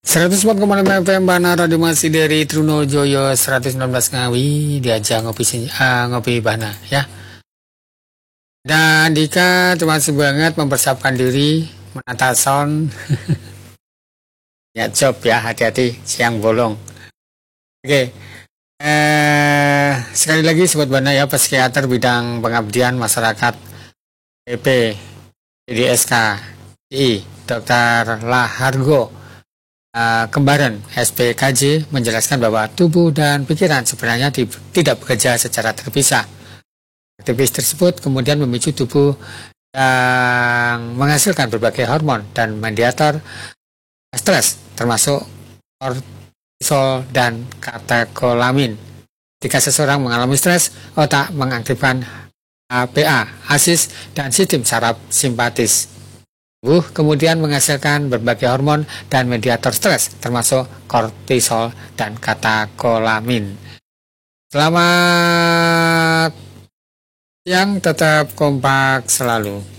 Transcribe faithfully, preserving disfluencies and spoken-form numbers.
seratus empat koma lima F M Bana Radio masih dari Trunojoyo seratus enam belas Ngawi diajak ngopi uh, ngopi Bana ya. Dan Dika terima kasih banget mempersiapkan diri menata sound. Ya job ya, hati-hati siang bolong. Oke. Eh, sekali lagi Sobat Bana ya, psikiater bidang pengabdian masyarakat P P D D S K I Dokter Lahargo uh, Kembaran S P K J menjelaskan bahwa tubuh dan pikiran sebenarnya di, tidak bekerja secara terpisah. Aktivitas tersebut kemudian memicu tubuh yang menghasilkan berbagai hormon dan mediator stres termasuk kortisol dan katekolamin. Jika seseorang mengalami stres, otak mengaktifkan A P A, asis, dan sistem saraf simpatis. Tubuh kemudian menghasilkan berbagai hormon dan mediator stres termasuk kortisol dan katekolamin. Selamat yang tetap kompak selalu.